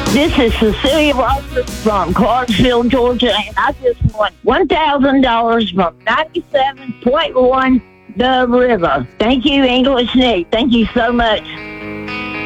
This is Cecilia Rogers from Clarksville, Georgia, and I just won $1,000 from 97.1 The River. Thank you, English Nick. Thank you so much.